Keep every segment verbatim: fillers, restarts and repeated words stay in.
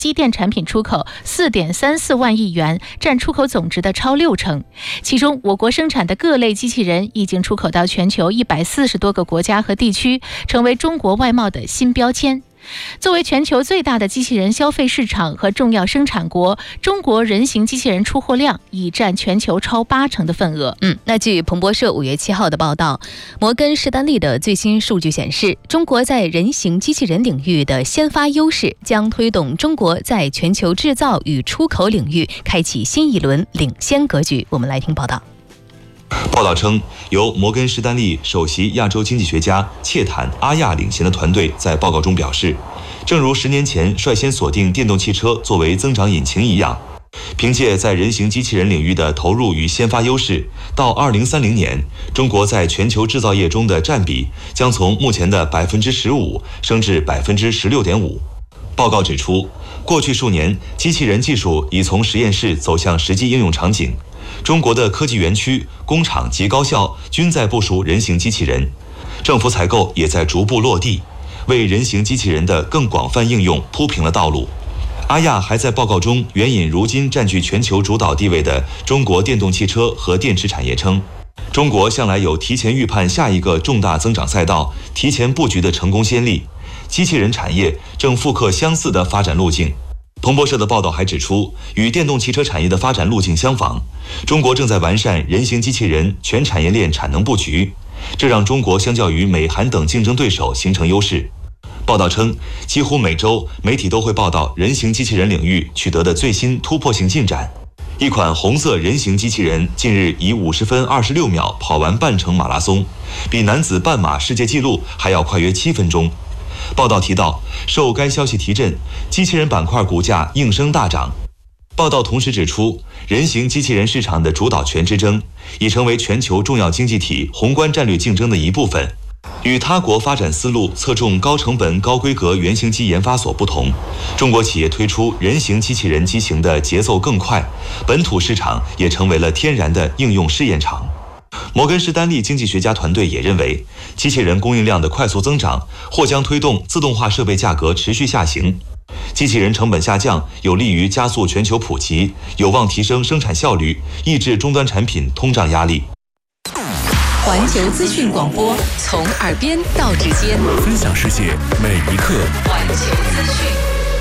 机电产品出口 四点三四万亿元，占出口总值的超六成。其中，我国生产的各类机器人已经出口到全球一百四十多个国家和地区，成为中国外贸的新标签。作为全球最大的机器人消费市场和重要生产国，中国人形机器人出货量已占全球超八成的份额。 嗯，那据彭博社五月七号的报道，摩根士丹利的最新数据显示，中国在人形机器人领域的先发优势将推动中国在全球制造与出口领域开启新一轮领先格局。我们来听报道。 报道称，由摩根士丹利首席亚洲经济学家切坦·阿亚领衔的团队在报告中表示，正如十年前率先锁定电动汽车作为增长引擎一样，凭借在人形机器人领域的投入与先发优势，到二零三零年，中国在全球制造业中的占比将从目前的百分之十五升至百分之十六点五。报告指出，过去数年，机器人技术已从实验室走向实际应用场景。中国的科技园区、工厂及高校均在部署人形机器人，政府采购也在逐步落地，为人形机器人的更广泛应用铺平了道路。阿亚还在报告中援引如今占据全球主导地位的中国电动汽车和电池产业称，中国向来有提前预判下一个重大增长赛道、提前布局的成功先例，机器人产业正复刻相似的发展路径。彭博社的报道还指出，与电动汽车产业的发展路径相仿，中国正在完善人形机器人全产业链产能布局，这让中国相较于美韩等竞争对手形成优势。报道称，几乎每周媒体都会报道人形机器人领域取得的最新突破性进展。一款红色人形机器人近日以五十分二十六秒跑完半程马拉松，比男子半马世界纪录还要快约七分钟。报道提到，受该消息提振，机器人板块股价应声大涨。报道同时指出，人形机器人市场的主导权之争已成为全球重要经济体宏观战略竞争的一部分。与他国发展思路侧重高成本、高规格原型机研发所不同，中国企业推出人形机器人机型的节奏更快，本土市场也成为了天然的应用试验场。摩根士丹利经济学家团队也认为，机器人供应量的快速增长或将推动自动化设备价格持续下行。机器人成本下降有利于加速全球普及，有望提升生产效率，抑制终端产品通胀压力。 环球资讯广播，从耳边到指尖， 分享世界每一刻。 环球资讯。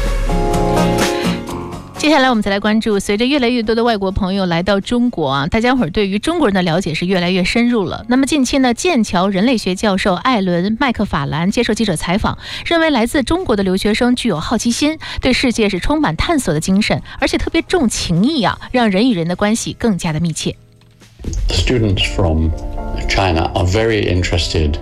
接下来我们再来关注，随着越来越多的外国朋友来到中国啊，大家伙儿对于中国人的了解是越来越深入了。那么近期呢，剑桥人类学教授艾伦·麦克法兰接受记者采访，认为来自中国的留学生具有好奇心，对世界是充满探索的精神，而且特别重情义啊，让人与人的关系更加的密切。 Students from China are very interested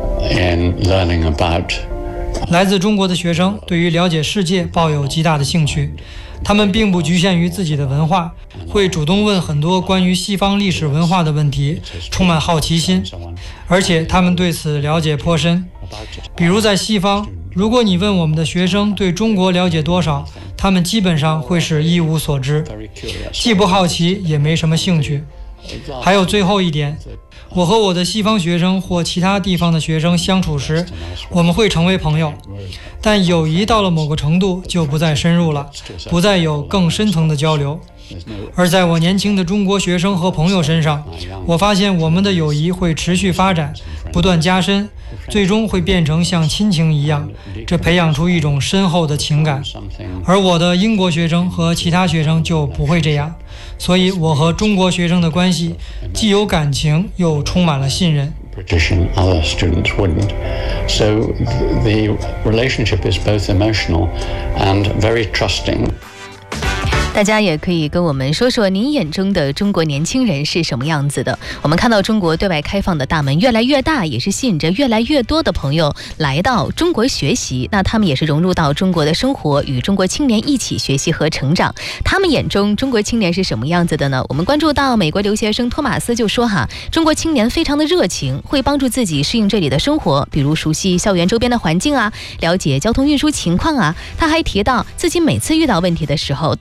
in learning about 来自中国的学生对于了解世界抱有极大的兴趣，他们并不局限于自己的文化，会主动问很多关于西方历史文化的问题，充满好奇心，而且他们对此了解颇深。比如在西方，如果你问我们的学生对中国了解多少，他们基本上会是一无所知，既不好奇也没什么兴趣。还有最后一点，我和我的西方学生或其他地方的学生相处时，我们会成为朋友，但友谊到了某个程度就不再深入了，不再有更深层的交流。而在我年轻的中国学生和朋友身上，我发现我们的友谊会持续发展，不断加深，最终会变成像亲情一样，这培养出一种深厚的情感。而我的英国学生和其他学生就不会这样，所以我和中国学生的关系既有感情又充满了信任。 British and other students wouldn't. So the relationship is both emotional and very trusting. 大家也可以跟我们说说您眼中的中国年轻人是什么样子的。我们看到中国对外开放的大门越来越大，也是吸引着越来越多的朋友来到中国学习，那他们也是融入到中国的生活，与中国青年一起学习和成长。他们眼中中国青年是什么样子的呢？我们关注到美国留学生托马斯就说哈，中国青年非常的热情，会帮助自己适应这里的生活，比如熟悉校园周边的环境啊，了解交通运输情况啊。他还提到自己每次遇到问题的时候都能够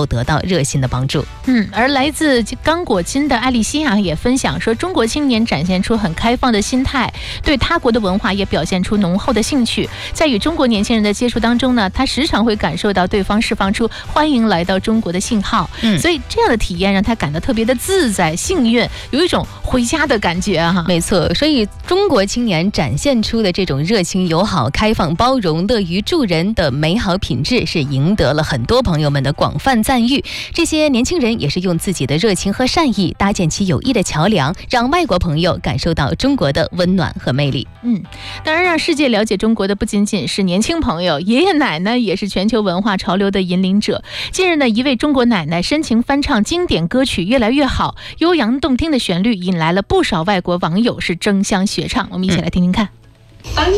得到热心的帮助。 嗯，而来自刚果金的艾丽西亚也分享说，中国青年展现出很开放的心态，对他国的文化也表现出浓厚的兴趣。在与中国年轻人的接触当中呢，他时常会感受到对方释放出欢迎来到中国的信号。嗯，所以这样的体验让他感到特别的自在、幸运，有一种回家的感觉哈。 没错，所以中国青年展现出的这种热情、友好、开放、包容、乐于助人的美好品质，是赢得了很多朋友们的广泛赞誉。这些年轻人也是用自己的热情和善意搭建起友谊的桥梁，让外国朋友感受到中国的温暖和魅力。 嗯，当然让世界了解中国的不仅仅是年轻朋友，爷爷奶奶也是全球文化潮流的引领者。近日呢，一位中国奶奶深情翻唱经典歌曲《越来越好》，悠扬动听的旋律引来了不少外国网友是争相学唱。我们一起来听听看。 当